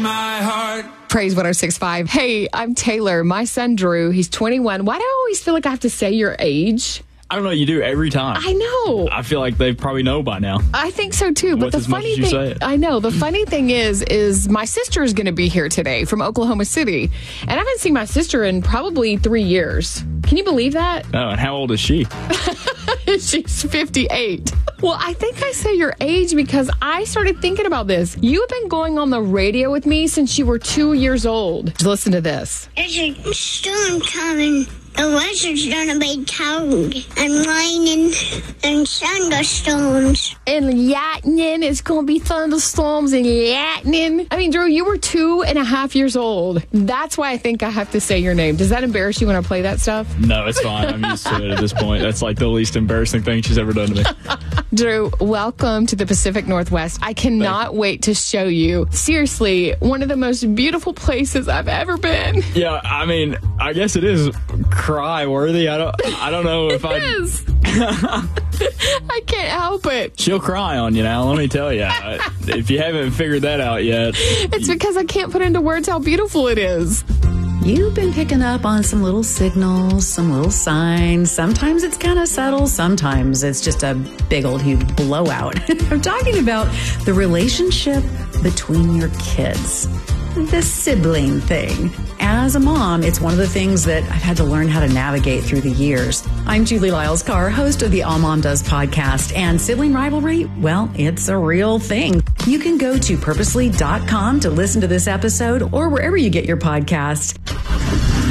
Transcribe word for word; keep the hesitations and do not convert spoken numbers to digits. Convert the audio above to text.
my heart. Praise one oh six point five. Hey, I'm Taylor. My son, Drew, he's twenty-one. Why do I always feel like I have to say your age? I don't know. You do every time. I know. I feel like they probably know by now. I think so too. But What's the as much funny as you thing, say it. I know. The funny thing is, is my sister is going to be here today from Oklahoma City, and I haven't seen my sister in probably three years. Can you believe that? Oh, and how old is she? She's fifty-eight. Well, I think I say your age because I started thinking about this. You have been going on the radio with me since you were two years old. Listen to this. There's a storm coming. The weather's gonna be cold and raining and thunderstorms. And lightning. It's going to be thunderstorms and lightning. I mean, Drew, you were two and a half years old. That's why I think I have to say your name. Does that embarrass you when I play that stuff? No, it's fine. I'm used to it at this point. That's like the least embarrassing thing she's ever done to me. Drew, welcome to the Pacific Northwest. I cannot wait to show you. Seriously, one of the most beautiful places I've ever been. Yeah, I mean, I guess it is cry worthy. I don't I don't know if I Is. I can't help it. She'll cry on you now, let me tell you. If you haven't figured that out yet. It's because I can't put into words how beautiful it is. You've been picking up on some little signals, some little signs. Sometimes it's kind of subtle. Sometimes it's just a big old huge blowout. I'm talking about the relationship between your kids. The sibling thing. As a mom, it's one of the things that I've had to learn how to navigate through the years. I'm Julie Lyles-Carr, host of the All Mom Does podcast, and sibling rivalry, well, it's a real thing. You can go to purposely dot com to listen to this episode or wherever you get your podcasts.